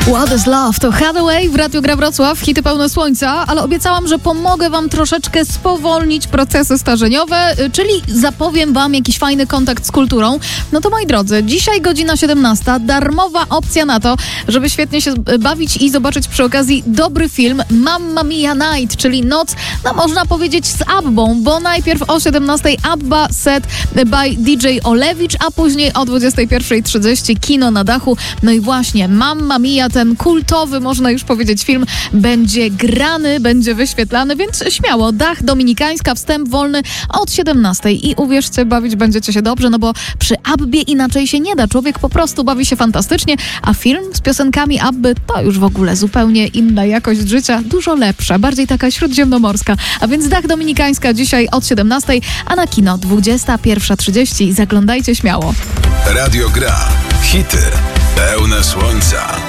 What is Love to Hathaway w Radiu Gra Wrocław, hity pełne słońca, ale obiecałam, że pomogę wam troszeczkę spowolnić procesy starzeniowe, czyli zapowiem wam jakiś fajny kontakt z kulturą. No to moi drodzy, dzisiaj godzina 17, darmowa opcja na to, żeby świetnie się bawić i zobaczyć przy okazji dobry film Mamma Mia Night, czyli noc, no można powiedzieć z Abbą, bo najpierw o 17 Abba set by DJ Olewicz, a później o 21:30 kino na dachu. No i właśnie Mamma Mia, ten kultowy, można już powiedzieć, film będzie grany, będzie wyświetlany, więc śmiało, Dach Dominikańska, wstęp wolny od 17 i uwierzcie, bawić będziecie się dobrze, no bo przy Abbie inaczej się nie da, człowiek po prostu bawi się fantastycznie, a film z piosenkami Abby to już w ogóle zupełnie inna jakość życia, dużo lepsza, bardziej taka śródziemnomorska, a więc Dach Dominikańska dzisiaj od 17, a na kino 21:30, zaglądajcie śmiało. Radio Gra, hity pełne słońca.